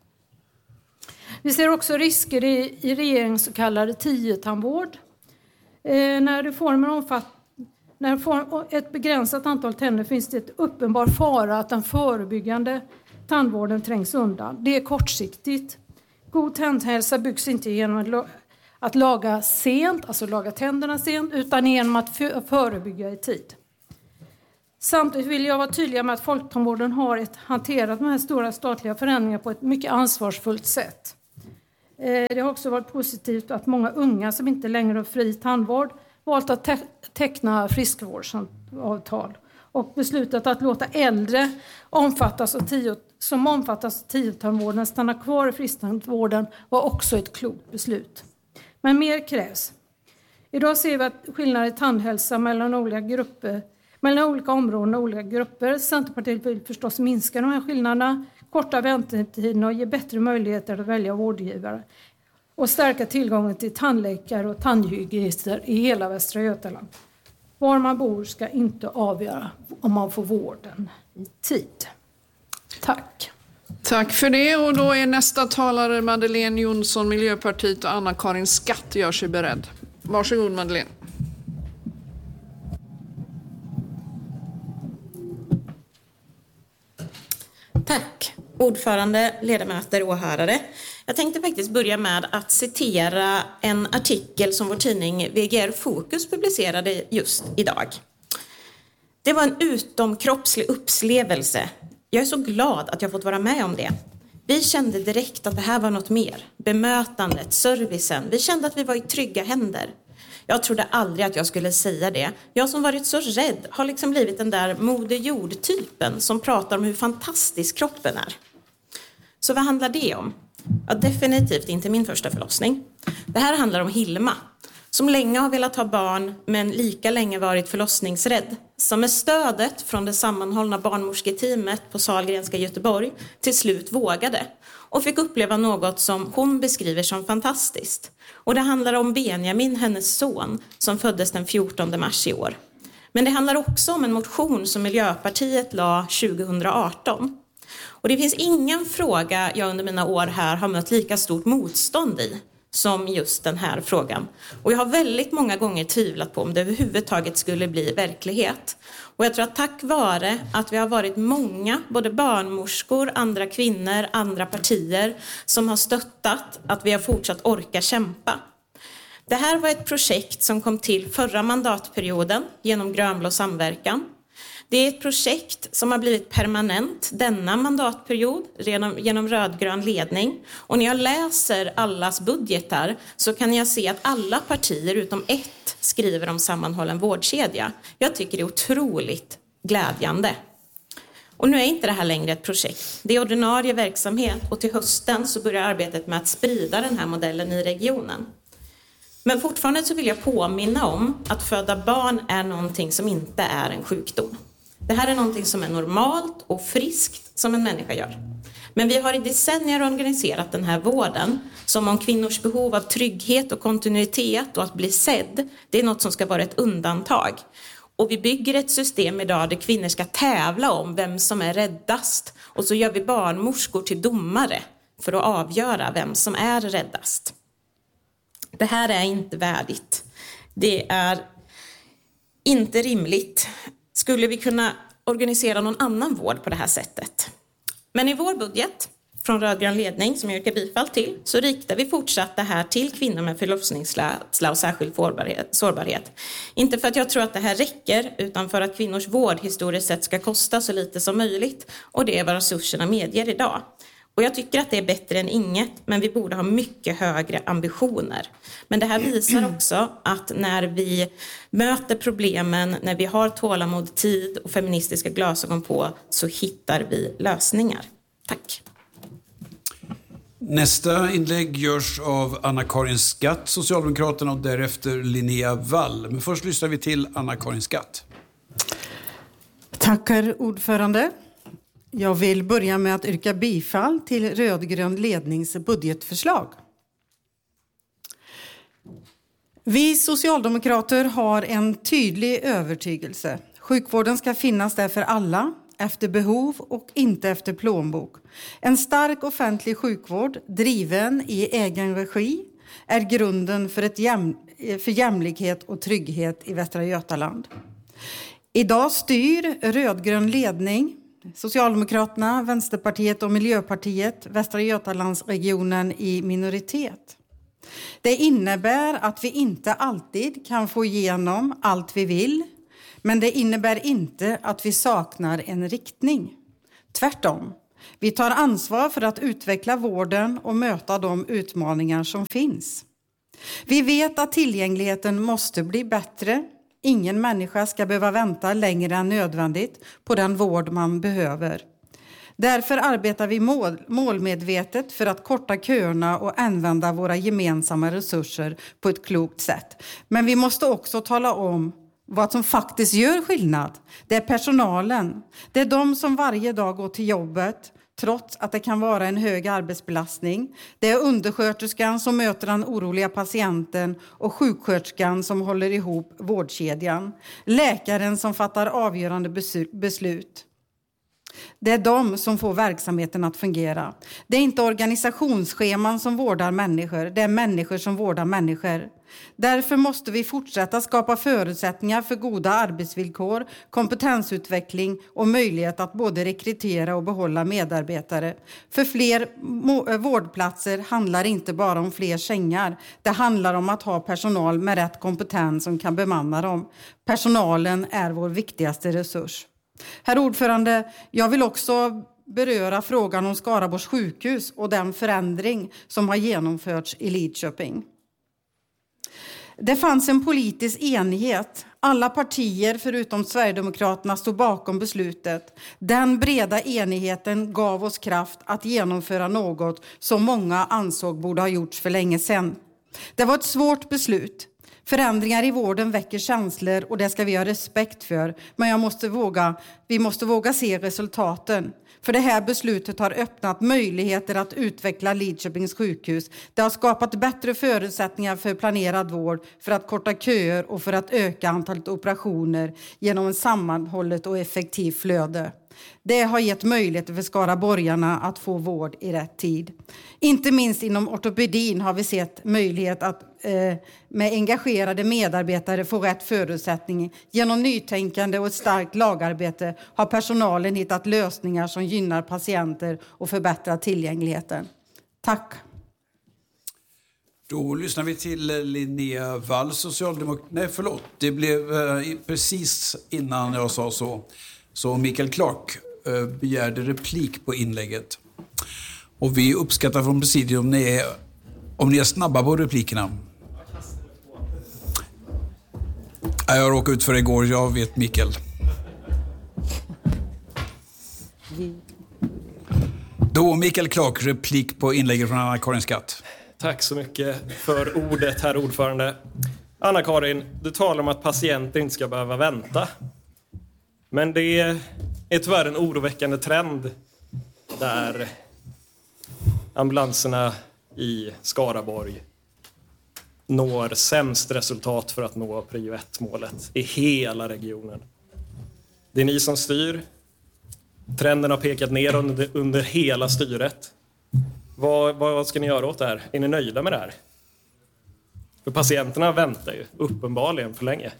Vi ser också risker i, i regeringens så kallade tio-tandvård. Eh, när reformen omfattar När det får ett begränsat antal tänder finns det ett uppenbar fara att den förebyggande tandvården trängs undan. Det är kortsiktigt. God tandhälsa byggs inte genom att laga sent, alltså laga tänderna sent, utan genom att förebygga i tid. Samtidigt vill jag vara tydlig med att Folktandvården har ett, hanterat de här stora statliga förändringarna på ett mycket ansvarsfullt sätt. Det har också varit positivt att många unga som inte längre har fri tandvård valt att te- teckna friskvårdsavtal och beslutat att låta äldre omfattas av tio, som omfattas av tiotandvården stanna kvar i frisktandvården var också ett klokt beslut. Men mer krävs. Idag ser vi att skillnader i tandhälsa mellan olika grupper, mellan olika områden och olika grupper. Centerpartiet vill förstås minska de här skillnaderna, korta väntetiderna och ge bättre möjligheter att välja vårdgivare och stärka tillgången till tandläkare och tandhygienister i hela Västra Götaland. Var man bor ska inte avgöra om man får vården i tid. Tack. Tack för det, och då är nästa talare Madeleine Jonsson, Miljöpartiet, och Anna-Karin Skatt gör sig beredd. Varsågod Madeleine. Tack, ordförande, ledamöter och åhörare. Jag tänkte faktiskt börja med att citera en artikel som vår tidning V G R Fokus publicerade just idag. Det var en utomkroppslig upplevelse. Jag är så glad att jag fått vara med om det. Vi kände direkt att det här var något mer. Bemötandet, servicen. Vi kände att vi var i trygga händer. Jag trodde aldrig att jag skulle säga det. Jag som varit så rädd har liksom blivit den där Moder Jord-typen som pratar om hur fantastisk kroppen är. Så vad handlar det om? Ja, definitivt inte min första förlossning. Det här handlar om Hilma, som länge har velat ha barn men lika länge varit förlossningsrädd. Som med stödet från det sammanhållna barnmorsketeamet på Sahlgrenska i Göteborg till slut vågade och fick uppleva något som hon beskriver som fantastiskt. Och det handlar om Benjamin, hennes son, som föddes den fjortonde mars i år. Men det handlar också om en motion som Miljöpartiet la tjugohundraarton. Och det finns ingen fråga jag under mina år här har mött lika stort motstånd i som just den här frågan. Och jag har väldigt många gånger tvivlat på om det överhuvudtaget skulle bli verklighet. Och jag tror att tack vare att vi har varit många, både barnmorskor, andra kvinnor, andra partier, som har stöttat att vi har fortsatt orka kämpa. Det här var ett projekt som kom till förra mandatperioden genom Grönblå samverkan. Det är ett projekt som har blivit permanent denna mandatperiod genom, genom rödgrön ledning. Och när jag läser allas budgetar så kan jag se att alla partier utom ett skriver om sammanhållen vårdkedja. Jag tycker det är otroligt glädjande. Och nu är inte det här längre ett projekt. Det är ordinarie verksamhet och till hösten så börjar arbetet med att sprida den här modellen i regionen. Men fortfarande så vill jag påminna om att föda barn är någonting som inte är en sjukdom. Det här är någonting som är normalt och friskt som en människa gör. Men vi har i decennier organiserat den här vården som om kvinnors behov av trygghet och kontinuitet och att bli sedd, det är något som ska vara ett undantag. Och vi bygger ett system idag där kvinnor ska tävla om vem som är räddast. Och så gör vi barnmorskor till domare för att avgöra vem som är räddast. Det här är inte värdigt. Det är inte rimligt. Skulle vi kunna organisera någon annan vård på det här sättet? Men i vår budget från rödgrön ledning som jag yrkar bifall till så riktar vi fortsatt det här till kvinnor med förlossningsrädsla och särskild sårbarhet. Inte för att jag tror att det här räcker utan för att kvinnors vård historiskt sett ska kosta så lite som möjligt och det är vad resurserna medger idag. Och jag tycker att det är bättre än inget, men vi borde ha mycket högre ambitioner. Men det här visar också att när vi möter problemen, när vi har tålamod, tid och feministiska glasögon på, så hittar vi lösningar. Tack. Nästa inlägg görs av Anna-Karin Skatt, Socialdemokraterna, och därefter Linnea Wall. Men först lyssnar vi till Anna-Karin Skatt. Tackar ordförande. Jag vill börja med att yrka bifall till rödgrön lednings budgetförslag. Vi socialdemokrater har en tydlig övertygelse. Sjukvården ska finnas där för alla, efter behov och inte efter plånbok. En stark offentlig sjukvård, driven i egen regi, är grunden för, ett jäm, för jämlikhet och trygghet i Västra Götaland. Idag styr rödgrön ledning, Socialdemokraterna, Vänsterpartiet och Miljöpartiet, Västra Götalandsregionen i minoritet. Det innebär att vi inte alltid kan få igenom allt vi vill, Men det innebär inte att vi saknar en riktning. Tvärtom. Vi tar ansvar för att utveckla vården och möta de utmaningar som finns. Vi vet att tillgängligheten måste bli bättre. Ingen människa ska behöva vänta längre än nödvändigt på den vård man behöver. Därför arbetar vi mål, målmedvetet för att korta köerna och använda våra gemensamma resurser på ett klokt sätt. Men vi måste också tala om vad som faktiskt gör skillnad. Det är personalen. Det är de som varje dag går till jobbet trots att det kan vara en hög arbetsbelastning. Det är undersköterskan som möter den oroliga patienten och sjuksköterskan som håller ihop vårdkedjan. Läkaren som fattar avgörande beslut. Det är de som får verksamheten att fungera. Det är inte organisationsscheman som vårdar människor. Det är människor som vårdar människor. Därför måste vi fortsätta skapa förutsättningar för goda arbetsvillkor, kompetensutveckling och möjlighet att både rekrytera och behålla medarbetare. För fler vårdplatser handlar inte bara om fler sängar. Det handlar om att ha personal med rätt kompetens som kan bemanna dem. Personalen är vår viktigaste resurs. Herr ordförande, jag vill också beröra frågan om Skaraborgs sjukhus och den förändring som har genomförts i Lidköping. Det fanns en politisk enighet. Alla partier förutom Sverigedemokraterna stod bakom beslutet. Den breda enigheten gav oss kraft att genomföra något som många ansåg borde ha gjorts för länge sedan. Det var ett svårt beslut. Förändringar i vården väcker känslor och det ska vi ha respekt för. Men jag måste våga, vi måste våga se resultaten. För det här beslutet har öppnat möjligheter att utveckla Lidköpings sjukhus. Det har skapat bättre förutsättningar för planerad vård, för att korta köer och för att öka antalet operationer genom en sammanhållet och effektivt flöde. Det har gett möjligheter för skaraborgarna att få vård i rätt tid. Inte minst inom ortopedin har vi sett möjlighet att eh, med engagerade medarbetare få rätt förutsättning. Genom nytänkande och ett starkt lagarbete har personalen hittat lösningar som gynnar patienter och förbättrar tillgängligheten. Tack. Då lyssnar vi till Linnea Wall, socialdemokrat. Nej, förlåt. Det blev eh, precis innan jag sa så. Så Mikael Clark eh, begärde replik på inlägget. Och vi uppskattar från presidium om ni är, om ni är snabba på replikerna. Jag råkade ut för det igår, jag vet Mikael. Då Mikael Clark, replik på inlägget från Anna-Karin Skatt. Tack så mycket för ordet, herr ordförande. Anna-Karin, du talar om att patienter inte ska behöva vänta. Men det är tyvärr en oroväckande trend där ambulanserna i Skaraborg når sämst resultat för att nå prio ett-målet i hela regionen. Det är ni som styr. Trenden har pekat ner under, under hela styret. Vad, vad ska ni göra åt det här? Är ni nöjda med det här? För patienterna väntar ju uppenbarligen för länge.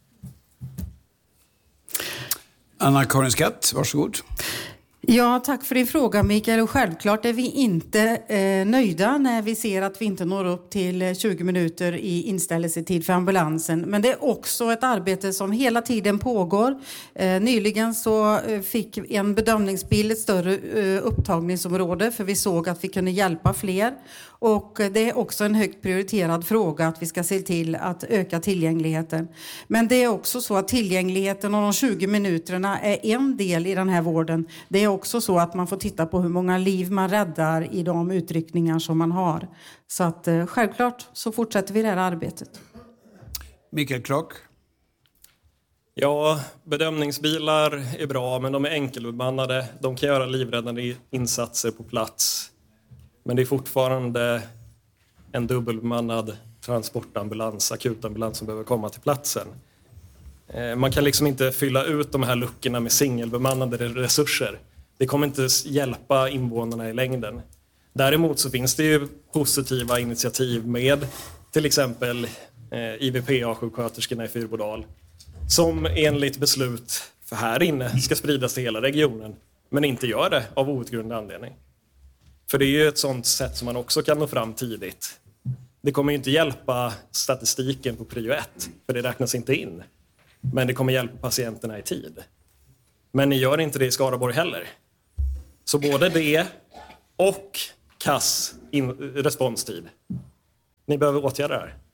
Anna-Karin Skatt, varsågod. Ja, tack för din fråga Mikael. Och självklart är vi inte eh, nöjda när vi ser att vi inte når upp till tjugo minuter i inställelsetid för ambulansen. Men det är också ett arbete som hela tiden pågår. Eh, nyligen så eh, fick en bedömningsbil ett större eh, upptagningsområde för vi såg att vi kunde hjälpa fler. Och det är också en högt prioriterad fråga att vi ska se till att öka tillgängligheten. Men det är också så att tillgängligheten och de tjugo minuterna är en del i den här vården. Det är också så att man får titta på hur många liv man räddar i de utryckningar som man har. Så att självklart så fortsätter vi det här arbetet. Mikael Clark. Ja, bedömningsbilar är bra men de är enkelbemannade. De kan göra livräddande insatser på plats. Men det är fortfarande en dubbelbemannad transportambulans, akutambulans som behöver komma till platsen. Man kan liksom inte fylla ut de här luckorna med singelbemannade resurser. Det kommer inte hjälpa invånarna i längden. Däremot så finns det ju positiva initiativ med till exempel I V P A-sjuksköterskorna i Fyrbodal som enligt beslut för här inne ska spridas till hela regionen men inte gör det av outgrundlig anledning. För det är ju ett sånt sätt som man också kan nå fram tidigt. Det kommer ju inte hjälpa statistiken på prio ett, för det räknas inte in. Men det kommer hjälpa patienterna i tid. Men ni gör inte det i Skaraborg heller. Så både det och kass in- responstid. Ni behöver åtgärda det här.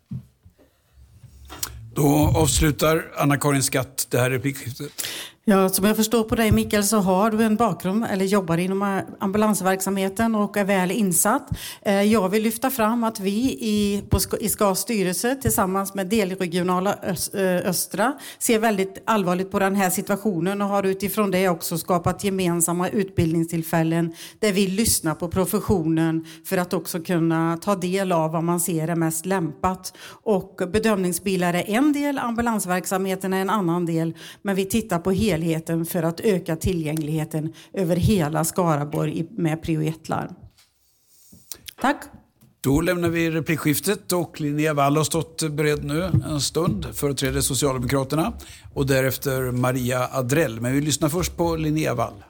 Då avslutar Anna-Karin Skatt det här replikskiftet. Ja, som jag förstår på dig, Mikael, så har du en bakgrund eller jobbar inom ambulansverksamheten och är väl insatt. Jag vill lyfta fram att vi i, på, i S K A:s styrelse tillsammans med delregionala Östra ser väldigt allvarligt på den här situationen och har utifrån det också skapat gemensamma utbildningstillfällen där vi lyssnar på professionen för att också kunna ta del av vad man ser är mest lämpat. Och bedömningsbilar är en del, ambulansverksamheten är en annan del, men vi tittar på helheten för att öka tillgängligheten över hela Skaraborg med prio ett-larm. Tack. Då lämnar vi replikskiftet och Linnea Wall har stått beredd nu en stund, företräder Socialdemokraterna, och därefter Maria Adrell. Men vi lyssnar först på Linnea Wall.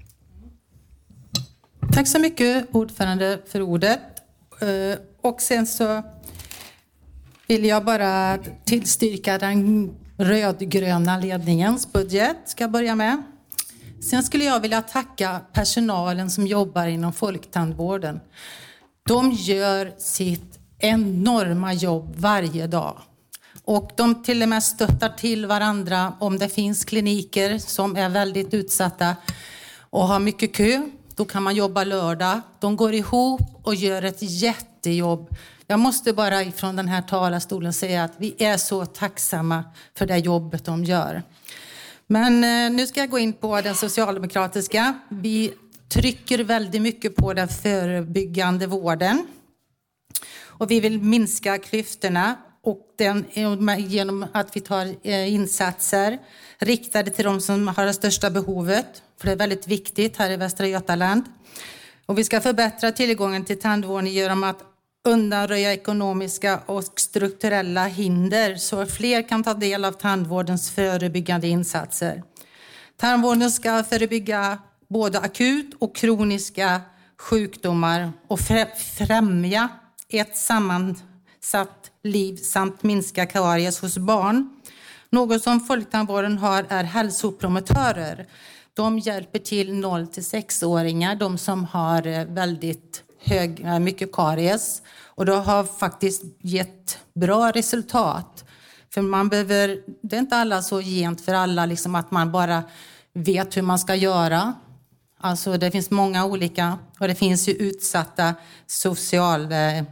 Tack så mycket, ordförande, för ordet. Och sen så vill jag bara tillstyrka den rödgröna ledningens budget, ska jag börja med. Sen skulle jag vilja tacka personalen som jobbar inom folktandvården. De gör sitt enorma jobb varje dag. Och de till och med stöttar till varandra om det finns kliniker som är väldigt utsatta och har mycket kö. Då kan man jobba lördag. De går ihop och gör ett jättejobb. Jag måste bara ifrån den här talarstolen säga att vi är så tacksamma för det jobbet de gör. Men eh, nu ska jag gå in på den socialdemokratiska. Vi trycker väldigt mycket på den förebyggande vården. Och vi vill minska klyftorna och den, genom att vi tar eh, insatser riktade till de som har det största behovet. För det är väldigt viktigt här i Västra Götaland. Och vi ska förbättra tillgången till tandvården genom att undanröja ekonomiska och strukturella hinder så att fler kan ta del av tandvårdens förebyggande insatser. Tandvården ska förebygga både akut och kroniska sjukdomar och främja ett sammansatt liv samt minska karies hos barn. Något som folktandvården har är hälsopromotörer. De hjälper till noll till sex-åringar, de som har väldigt hög, mycket karies. Och det har faktiskt gett bra resultat. För man behöver, det är inte alla så gent för alla liksom att man bara vet hur man ska göra. Alltså det finns många olika, och det finns ju utsatta social, eh,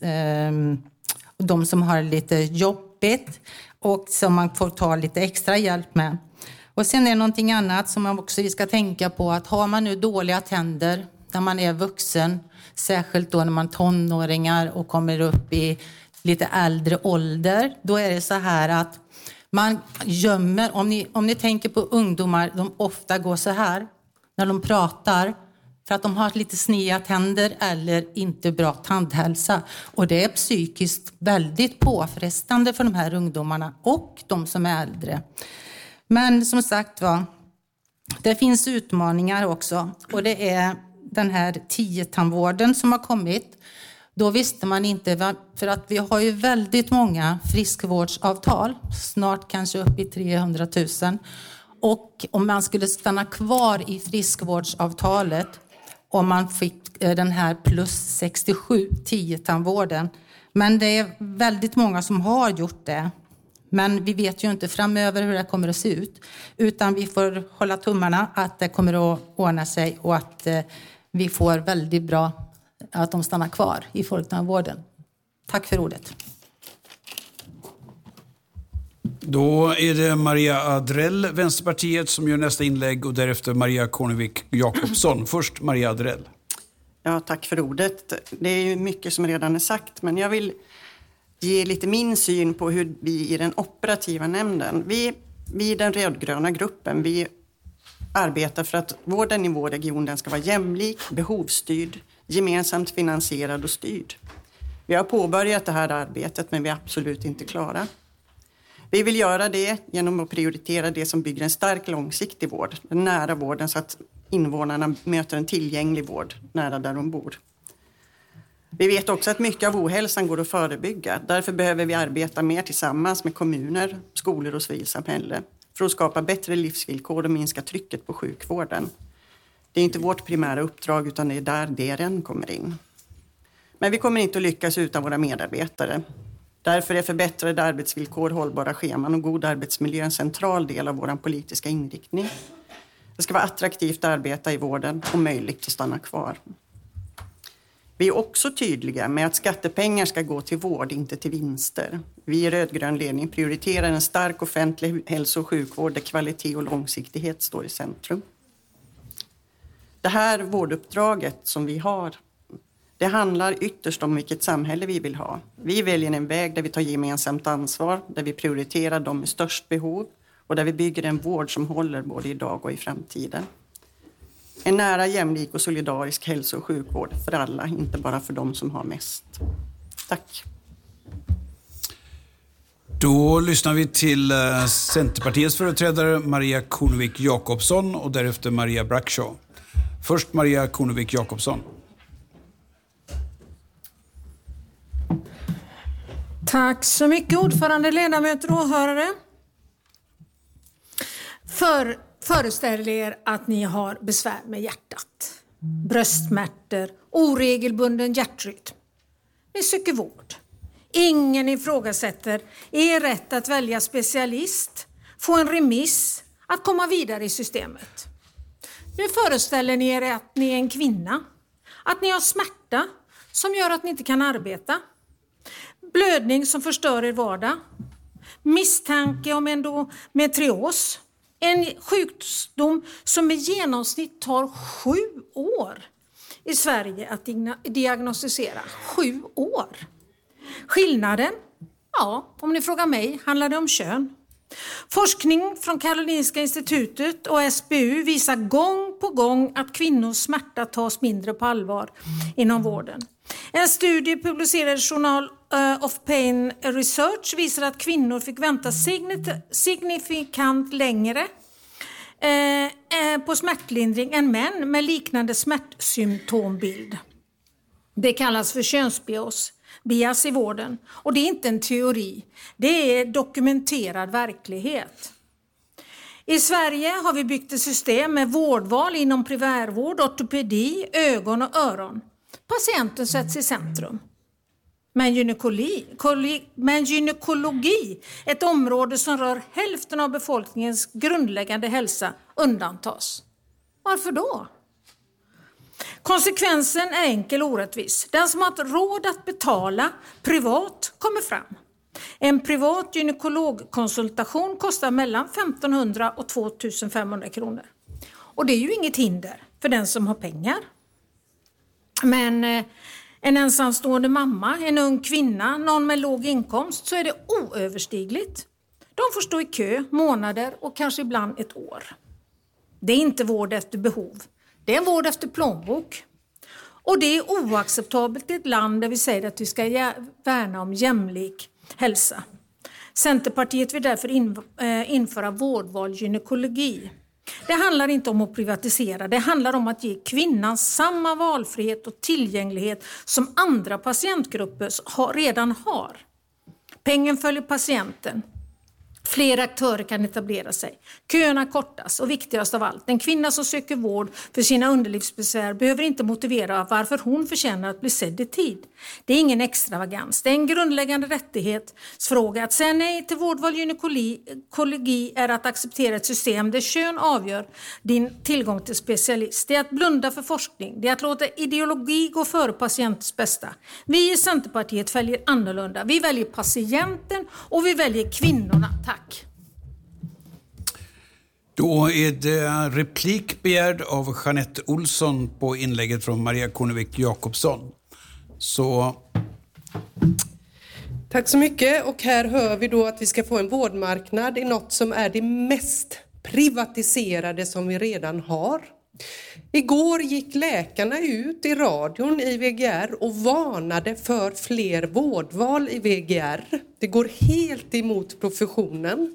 de som har lite jobbigt och som man får ta lite extra hjälp med. Och sen är det någonting annat som man också ska tänka på, att har man nu dåliga tänder när man är vuxen, särskilt då när man är tonåringar och kommer upp i lite äldre ålder, då är det så här att man gömmer, om ni, om ni tänker på ungdomar, de ofta går så här när de pratar för att de har lite sneda tänder eller inte bra tandhälsa. Och det är psykiskt väldigt påfrestande för de här ungdomarna och de som är äldre. Men som sagt var, det finns utmaningar också, och det är den här tio-tandvården som har kommit. Då visste man inte, för att vi har ju väldigt många friskvårdsavtal, snart kanske upp i trehundratusen. Och om man skulle stanna kvar i friskvårdsavtalet, om man fick den här plus sextiosju tio-tandvården. Men det är väldigt många som har gjort det. Men vi vet ju inte framöver hur det kommer att se ut. Utan vi får hålla tummarna att det kommer att ordna sig och att eh, vi får väldigt bra, att de stannar kvar i folktandvården. Tack för ordet. Då är det Maria Adrell, Vänsterpartiet, som gör nästa inlägg, och därefter Maria Kornevik Jakobsson. Först Maria Adrell. Ja, tack för ordet. Det är ju mycket som redan är sagt, men jag vill ge lite min syn på hur vi i den operativa nämnden, vi, vi i den rödgröna gruppen, vi arbetar för att vården i vår region den ska vara jämlik, behovsstyrd, gemensamt finansierad och styrd. Vi har påbörjat det här arbetet, men vi är absolut inte klara. Vi vill göra det genom att prioritera det som bygger en stark långsiktig vård, den nära vården, så att invånarna möter en tillgänglig vård nära där de bor. Vi vet också att mycket av ohälsan går att förebygga. Därför behöver vi arbeta mer tillsammans med kommuner, skolor och civilsamhälle för att skapa bättre livsvillkor och minska trycket på sjukvården. Det är inte vårt primära uppdrag utan det är där D R N kommer in. Men vi kommer inte att lyckas utan våra medarbetare. Därför är förbättrade arbetsvillkor, hållbara scheman och god arbetsmiljö en central del av vår politiska inriktning. Det ska vara attraktivt att arbeta i vården och möjligt att stanna kvar. Vi är också tydliga med att skattepengar ska gå till vård, inte till vinster. Vi i rödgrön ledning prioriterar en stark offentlig hälso- och sjukvård där kvalitet och långsiktighet står i centrum. Det här vårduppdraget som vi har, det handlar ytterst om vilket samhälle vi vill ha. Vi väljer en väg där vi tar gemensamt ansvar, där vi prioriterar de med störst behov och där vi bygger en vård som håller både idag och i framtiden. En nära, jämlik och solidarisk hälso- och sjukvård för alla, inte bara för de som har mest. Tack. Då lyssnar vi till Centerpartiets företrädare Maria Kornevik Jakobsson och därefter Maria Brackshaw. Först Maria Kornevik Jakobsson. Tack så mycket, ordförande, ledamöter och åhörare. För, föreställ er att ni har besvär med hjärtat, bröstsmärtor, oregelbunden hjärtrytm. Ni söker vård. Ingen ifrågasätter er rätt att välja specialist, få en remiss, att komma vidare i systemet. Nu föreställer ni er att ni är en kvinna, att ni har smärta som gör att ni inte kan arbeta, blödning som förstör er vardag, misstanke om endometrios, en sjukdom som i genomsnitt tar sju år i Sverige att diagnostisera. Sju år. Skillnaden? Ja, om ni frågar mig handlar det om kön. Forskning från Karolinska institutet och S B U visar gång på gång att kvinnors smärta tas mindre på allvar inom vården. En studie publicerad i Journal of Pain Research visar att kvinnor fick vänta signifikant längre på smärtlindring än män med liknande smärtsymptombild. Det kallas för könsbias bias i vården och det är inte en teori, det är dokumenterad verklighet. I Sverige har vi byggt ett system med vårdval inom primärvård, ortopedi, ögon och öron. Patienten sätts i centrum. Men gynekologi, men gynekologi, ett område som rör hälften av befolkningens grundläggande hälsa, undantas. Varför då? Konsekvensen är enkel och orättvis. Den som har råd att betala privat kommer fram. En privat gynekologkonsultation kostar mellan femtonhundra och tvåtusen kronor. Och det är ju inget hinder för den som har pengar. Men eh, en ensamstående mamma, en ung kvinna, någon med låg inkomst, så är det oöverstigligt. De får stå i kö månader och kanske ibland ett år. Det är inte vård efter behov. Det är en vård efter plånbok. Och det är oacceptabelt i ett land där vi säger att vi ska värna om jämlik hälsa. Centerpartiet vill därför in, äh, införa vårdval gynekologi. Det handlar inte om att privatisera, det handlar om att ge kvinnan samma valfrihet och tillgänglighet som andra patientgrupper har, redan har. Pengen följer patienten. Fler aktörer kan etablera sig. Köerna kortas och viktigast av allt, en kvinna som söker vård för sina underlivsbesvär behöver inte motivera varför hon förtjänar att bli sedd i tid. Det är ingen extravagans, det är en grundläggande rättighetsfråga. Att säga nej till vårdval gynekologi är att acceptera ett system där kön avgör din tillgång till specialist. Det är att blunda för forskning, det är att låta ideologi gå före patientens bästa. Vi i Centerpartiet väljer annorlunda. Vi väljer patienten och vi väljer kvinnorna. Tack. Då är det replik begärd av Jeanette Olsson på inlägget från Maria Kornevik Jakobsson. Så... Tack så mycket. Och här hör vi då att vi ska få en vårdmarknad i något som är det mest privatiserade som vi redan har. Igår gick läkarna ut i radion i V G R och varnade för fler vårdval i V G R. Det går helt emot professionen.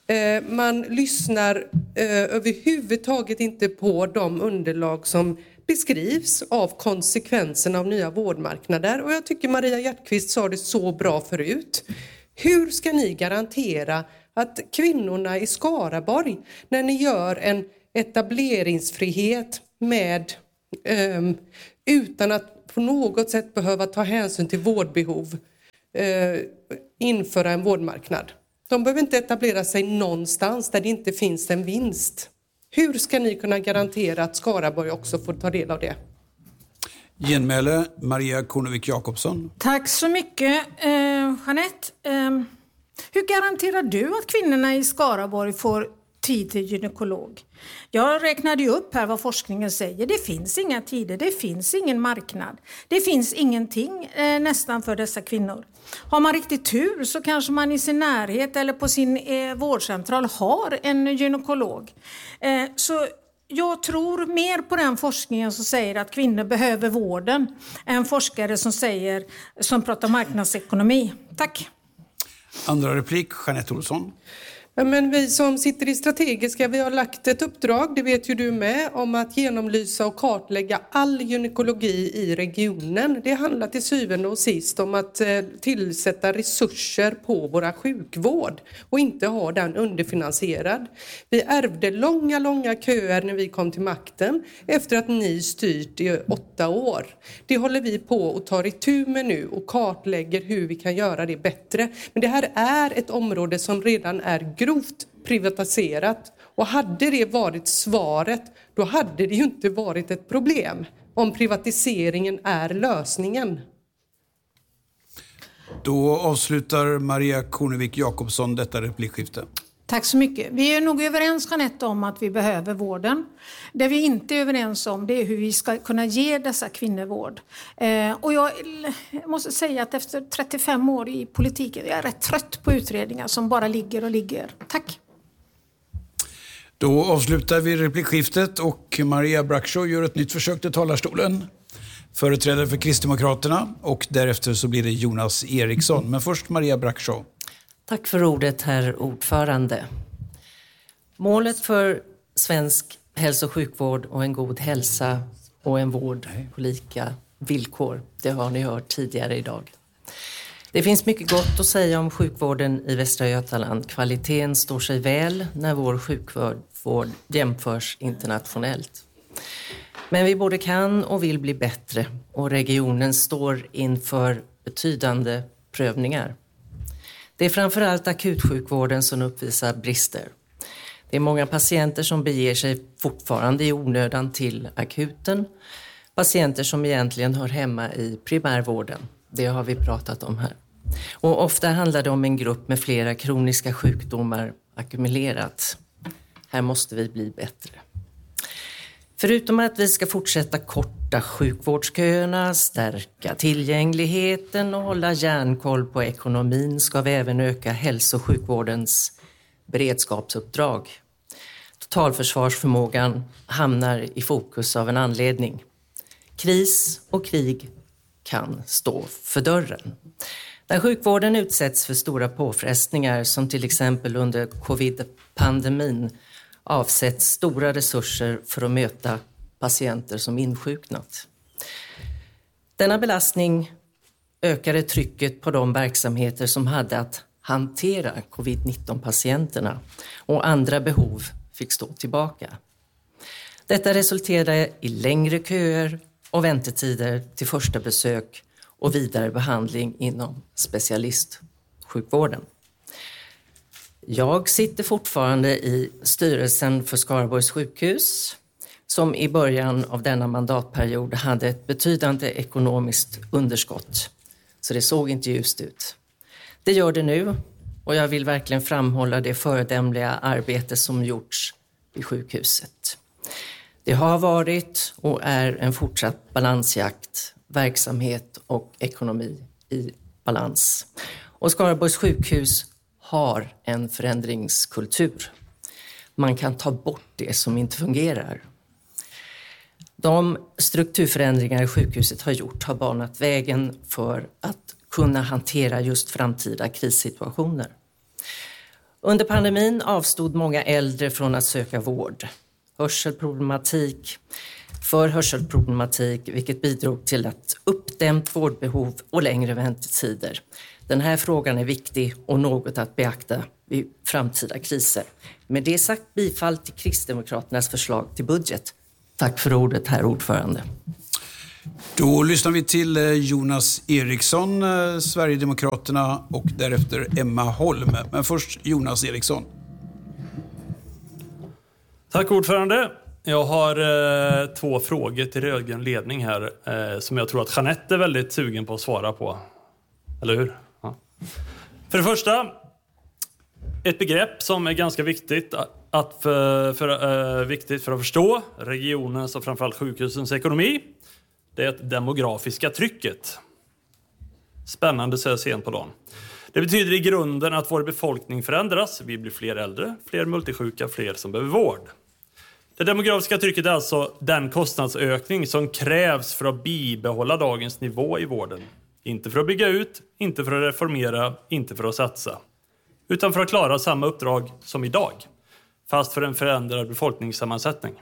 Man lyssnar överhuvudtaget inte på de underlag som beskrivs av konsekvenserna av nya vårdmarknader. Och jag tycker Maria Hjertqvist sa det så bra förut. Hur ska ni garantera att kvinnorna i Skaraborg, när ni gör en etableringsfrihet med um, utan att på något sätt behöva ta hänsyn till vårdbehov, uh, införa en vårdmarknad? De behöver inte etablera sig någonstans där det inte finns en vinst. Hur ska ni kunna garantera att Skaraborg också får ta del av det? Genmäle Maria Kornevik Jakobsson. Tack så mycket, eh, Jeanette. Eh, hur garanterar du att kvinnorna i Skaraborg får tid till gynekolog? Jag räknade ju upp här vad forskningen säger. Det finns inga tider, det finns ingen marknad. Det finns ingenting eh, nästan för dessa kvinnor. Har man riktigt tur så kanske man i sin närhet eller på sin eh, vårdcentral har en gynekolog. Eh, så jag tror mer på den forskningen som säger att kvinnor behöver vården än forskare som säger, som pratar marknadsekonomi. Tack. Andra replik, Jeanette Olsson. Ja, men vi som sitter i strategiska, vi har lagt ett uppdrag, det vet ju du med, om att genomlysa och kartlägga all gynekologi i regionen. Det handlar till syvende och sist om att eh, tillsätta resurser på våra sjukvård och inte ha den underfinansierad. Vi ärvde långa, långa köer när vi kom till makten efter att ni styrt i åtta år. Det håller vi på och tar itu med nu och kartlägger hur vi kan göra det bättre. Men det här är ett område som redan är grovt privatiserat, och hade det varit svaret, då hade det ju inte varit ett problem om privatiseringen är lösningen. Då avslutar Maria Kornevik Jakobsson detta replikskifte. Tack så mycket. Vi är nog överens, Jeanette, om att vi behöver vården. Det vi inte är överens om, det är hur vi ska kunna ge dessa kvinnor vård. Eh, och jag måste säga att efter trettiofem år i politiken, jag är rätt trött på utredningar som bara ligger och ligger. Tack. Då avslutar vi replikskiftet och Maria Brakshaw gör ett nytt försök till talarstolen. Företrädare för Kristdemokraterna, och därefter så blir det Jonas Eriksson. Men först Maria Brakshaw. Tack för ordet, herr ordförande. Målet för svensk hälso- och sjukvård och en god hälsa och en vård på lika villkor, det har ni hört tidigare idag. Det finns mycket gott att säga om sjukvården i Västra Götaland. Kvaliteten står sig väl när vår sjukvård jämförs internationellt. Men vi både kan och vill bli bättre, och regionen står inför betydande prövningar. Det är framförallt akutsjukvården som uppvisar brister. Det är många patienter som beger sig fortfarande i onödan till akuten. Patienter som egentligen hör hemma i primärvården. Det har vi pratat om här. Och ofta handlar det om en grupp med flera kroniska sjukdomar ackumulerat. Här måste vi bli bättre. Förutom att vi ska fortsätta korta sjukvårdsköerna, stärka tillgängligheten och hålla järnkoll på ekonomin, ska vi även öka hälso- och sjukvårdens beredskapsuppdrag. Totalförsvarsförmågan hamnar i fokus av en anledning. Kris och krig kan stå för dörren. När sjukvården utsätts för stora påfrestningar, som till exempel under covid-pandemin, avsätts stora resurser för att möta patienter som insjuknat. Denna belastning ökade trycket på de verksamheter som hade att hantera covid nitton-patienterna, och andra behov fick stå tillbaka. Detta resulterade i längre köer och väntetider till första besök och vidare behandling inom specialistsjukvården. Jag sitter fortfarande i styrelsen för Skaraborgs sjukhus, som i början av denna mandatperiod hade ett betydande ekonomiskt underskott. Så det såg inte ljust ut. Det gör det nu, och jag vill verkligen framhålla det föredömliga arbete som gjorts vid sjukhuset. Det har varit och är en fortsatt balansjakt, verksamhet och ekonomi i balans. Och Skaraborgs sjukhus har en förändringskultur. Man kan ta bort det som inte fungerar. De strukturförändringar sjukhuset har gjort har banat vägen för att kunna hantera just framtida krissituationer. Under pandemin avstod många äldre från att söka vård. Hörselproblematik, för hörselproblematik, vilket bidrog till ett uppdämt vårdbehov och längre väntetider. Den här frågan är viktig och något att beakta vid framtida kriser. Med det sagt, bifall till Kristdemokraternas förslag till budget. Tack för ordet, herr ordförande. Då lyssnar vi till Jonas Eriksson, Sverigedemokraterna, och därefter Emma Holm. Men först Jonas Eriksson. Tack ordförande. Jag har eh, två frågor till rödgrön ledning här eh, som jag tror att Jeanette är väldigt sugen på att svara på. Eller hur? Ja. För det första, ett begrepp som är ganska viktigt att för, för, eh, viktigt för att förstå regionens och framförallt sjukhusens ekonomi. Det är det demografiska trycket. Spännande så här sent på dagen. Det betyder i grunden att vår befolkning förändras. Vi blir fler äldre, fler multisjuka, fler som behöver vård. Det demografiska trycket är alltså den kostnadsökning som krävs för att bibehålla dagens nivå i vården. Inte för att bygga ut, inte för att reformera, inte för att satsa. Utan för att klara samma uppdrag som idag. Fast för en förändrad befolkningssammansättning.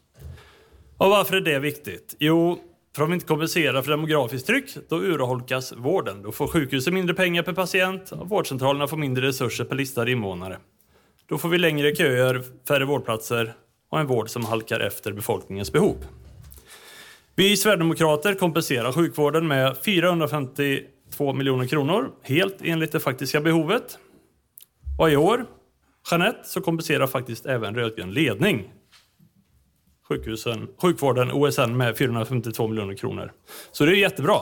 Och varför är det viktigt? Jo, för om vi inte kompenserar för demografiskt tryck, då urholkas vården. Då får sjukhusen mindre pengar per patient och vårdcentralerna får mindre resurser per listad invånare. Då får vi längre köer, färre vårdplatser och en vård som halkar efter befolkningens behov. Vi Sverigedemokrater kompenserar sjukvården med fyrahundrafemtiotvå miljoner kronor, helt enligt det faktiska behovet. Och i år, Jeanette, så kompenserar faktiskt även rödgrön ledning sjukhusen, sjukvården, O S N med fyrahundrafemtiotvå miljoner kronor. Så det är jättebra.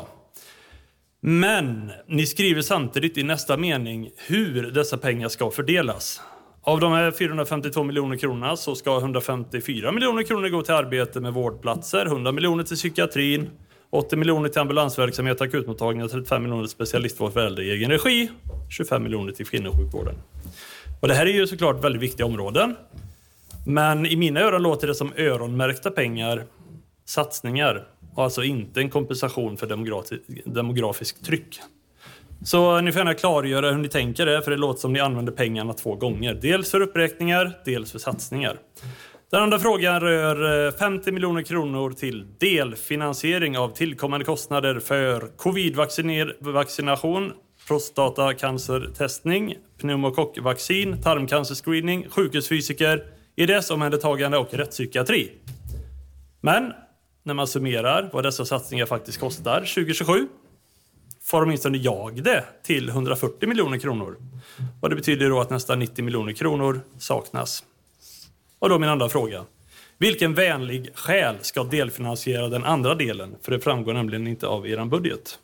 Men ni skriver samtidigt i nästa mening hur dessa pengar ska fördelas. Av de här fyrahundrafemtiotvå miljoner kronorna så ska hundrafemtiofyra miljoner kronor gå till arbete med vårdplatser, hundra miljoner till psykiatrin, åttio miljoner till ambulansverksamhet, akutmottagningar, trettiofem miljoner till specialistvård för äldre i egen regi, tjugofem miljoner till kvinnosjukvården. Och det här är ju såklart väldigt viktiga områden. Men i mina öron låter det som öronmärkta pengar, satsningar, och alltså inte en kompensation för demografi- demografiskt tryck. Så ni får gärna klargöra hur ni tänker det, för det låter som ni använder pengarna två gånger. Dels för uppräkningar, dels för satsningar. Den andra frågan rör femtio miljoner kronor till delfinansiering av tillkommande kostnader för covid-vaccination, prostatacancertestning, pneumokockvaccin, tarmcancerscreening, sjukhusfysiker, I D S-omhändertagande och rättspsykiatri. Men när man summerar vad dessa satsningar faktiskt kostar tjugohundratjugosju får åtminstone jag det till hundrafyrtio miljoner kronor. Och det betyder då att nästan nittio miljoner kronor saknas. Och då min andra fråga. Vilken vänlig skäl ska delfinansiera den andra delen? För det framgår nämligen inte av er budget.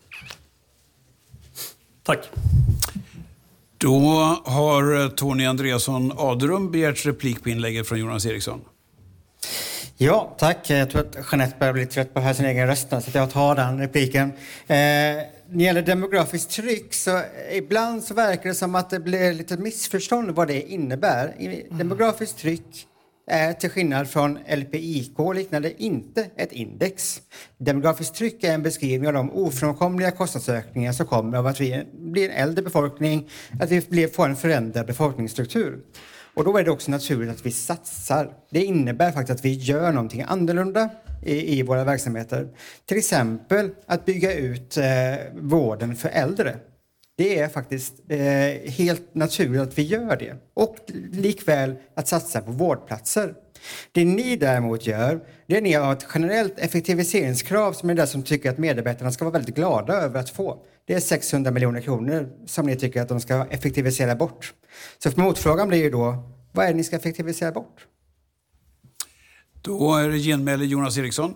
Tack. Då har Tony Andreasson Adrum begärt replik på inlägget från Jonas Eriksson. Ja, tack. Jag tror att Jeanette börjar bli trött på att höra sin egen röst, så att jag tar den repliken. Eh, när det gäller demografiskt tryck så ibland så verkar det som att det blir lite missförstånd vad det innebär. Demografiskt tryck är till skillnad från L P I K liknande inte ett index. Demografiskt tryck är en beskrivning av de ofrånkomliga kostnadsökningar som kommer av att vi blir en äldre befolkning, att vi får en förändrad befolkningsstruktur. Och då är det också naturligt att vi satsar. Det innebär faktiskt att vi gör någonting annorlunda i, i våra verksamheter. Till exempel att bygga ut eh, vården för äldre. Det är faktiskt eh, helt naturligt att vi gör det. Och likväl att satsa på vårdplatser. Det ni däremot gör, det är att ni har ett generellt effektiviseringskrav som är det som tycker att medarbetarna ska vara väldigt glada över att få. Det är sexhundra miljoner kronor som ni tycker att de ska effektivisera bort. Så för motfrågan blir ju då, vad är det ni ska effektivisera bort? Då är det genmäle Jonas Eriksson.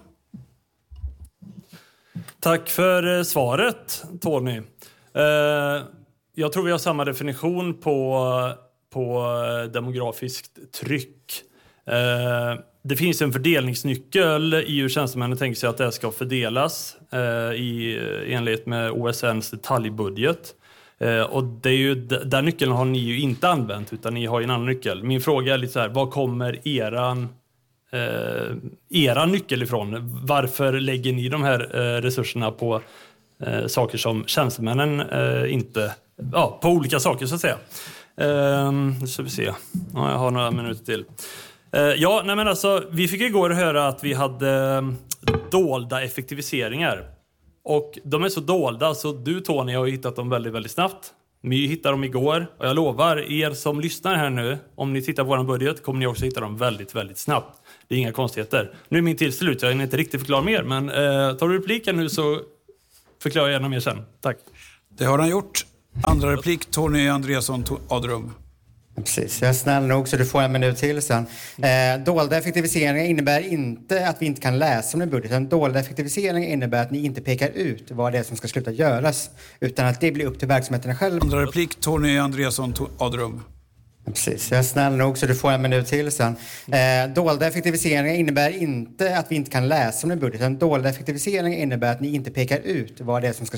Tack för svaret, Tony. Jag tror vi har samma definition på, på demografiskt tryck. Det finns en fördelningsnyckel i hur tjänstemännen tänker sig att det ska fördelas i enlighet med O S N:s detaljbudget. Och det är ju, den nyckeln har ni ju inte använt, utan ni har ju en annan nyckel. Min fråga är lite så här, vad kommer eran, eh, eran nyckel ifrån? Varför lägger ni de här eh, resurserna på eh, saker som tjänstemännen eh, inte... Ja, på olika saker så att säga. Eh, nu ska vi se. Ja, jag har några minuter till. Ja, nej men alltså, vi fick igår höra att vi hade dolda effektiviseringar. Och de är så dolda så du, Tony, har hittat dem väldigt, väldigt snabbt. My hittade dem igår och jag lovar er som lyssnar här nu, om ni tittar på vår budget kommer ni också hitta dem väldigt, väldigt snabbt. Det är inga konstigheter. Nu är min tid slut, jag är inte riktigt förklara mer, men eh, tar du repliken nu så förklarar jag gärna mer sen. Tack. Det har han gjort. Andra replik, Tony Andreasson Adrum. Precis, jag är snäll nog så du får en minut till sen. Eh, dolda effektiviseringar innebär inte att vi inte kan läsa om det i budgeten. Dolda effektiviseringar innebär att ni inte pekar ut vad det är som ska sluta göras, utan att det blir upp till verksamheterna själva. Andra replik, Tony Andreasson Adrum. Precis, jag är snäll nog så du får en minut till sen. Eh, dolda effektiviseringar innebär inte att vi inte kan läsa om det i budgeten. Dolda effektiviseringar innebär att ni inte pekar ut vad det är som ska